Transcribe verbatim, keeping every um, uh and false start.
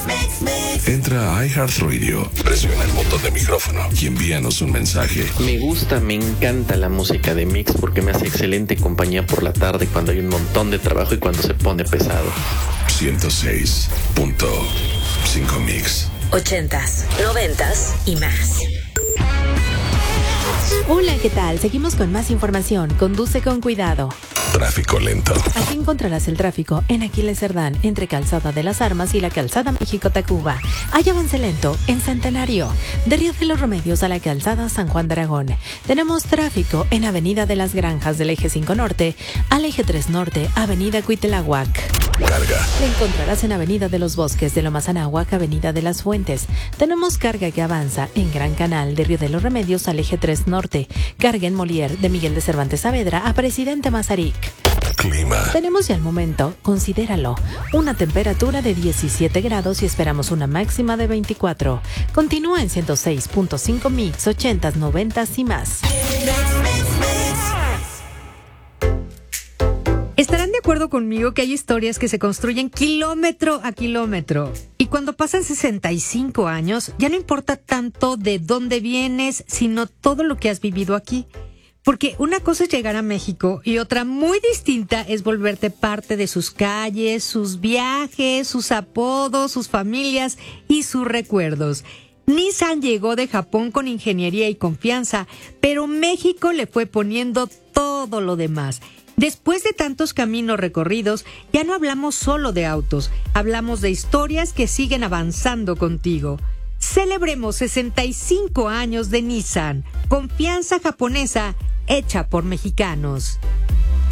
Entra a iHeartRadio, presiona el botón de micrófono y envíanos un mensaje. Me gusta, me encanta la música de Mix porque me hace excelente compañía por la tarde cuando hay un montón de trabajo y cuando se pone pesado. ciento seis punto cinco Mix. Ochentas, noventas y más. Hola, ¿qué tal? Seguimos con más información. Conduce con cuidado. Tráfico lento. Aquí encontrarás el tráfico en Aquiles Cerdán, entre Calzada de las Armas y la Calzada México-Tacuba. Hay avance lento en Centenario, de Río de los Remedios a la Calzada San Juan de Aragón. Tenemos tráfico en Avenida de las Granjas del Eje cinco Norte al Eje tres Norte, Avenida Cuitláhuac. Carga. La encontrarás en Avenida de los Bosques de Lomas Anáhuac, Avenida de las Fuentes. Tenemos carga que avanza en Gran Canal, de Río de los Remedios al Eje tres Norte. Carga en Molière, de Miguel de Cervantes Saavedra a Presidente Mazarik. Clima. Tenemos ya al momento, considéralo, una temperatura de diecisiete grados y esperamos una máxima de veinticuatro. Continúa en ciento seis punto cinco Mix, ochentas, noventas y más. Estarán de acuerdo conmigo que hay historias que se construyen kilómetro a kilómetro. Y cuando pasan sesenta y cinco años, ya no importa tanto de dónde vienes, sino todo lo que has vivido aquí. Porque una cosa es llegar a México y otra muy distinta es volverte parte de sus calles, sus viajes, sus apodos, sus familias y sus recuerdos. Nissan llegó de Japón con ingeniería y confianza, pero México le fue poniendo todo lo demás. Después de tantos caminos recorridos, ya no hablamos solo de autos, hablamos de historias que siguen avanzando contigo. Celebremos sesenta y cinco años de Nissan, confianza japonesa hecha por mexicanos.